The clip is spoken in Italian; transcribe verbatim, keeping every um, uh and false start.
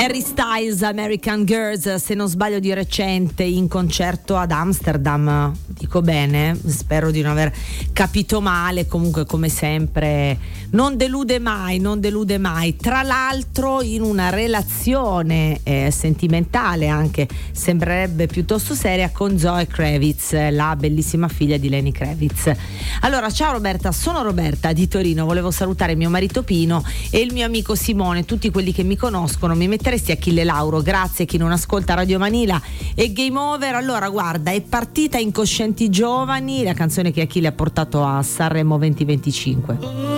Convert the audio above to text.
Harry Styles, American Girls, se non sbaglio di recente in concerto ad Amsterdam, dico bene, spero di non aver capito male. Comunque, come sempre, non delude mai, non delude mai. Tra l'altro in una relazione eh, sentimentale, anche sembrerebbe piuttosto seria, con Zoe Kravitz, la bellissima figlia di Lenny Kravitz. Allora, ciao Roberta, sono Roberta di Torino, volevo salutare mio marito Pino e il mio amico Simone, tutti quelli che mi conoscono. Mi metteresti Achille Lauro? Grazie. Chi non ascolta Radio Manila e Game Over. Allora, guarda, è partita Incoscienti Giovani, la canzone che Achille ha portato a Sanremo venti venticinque.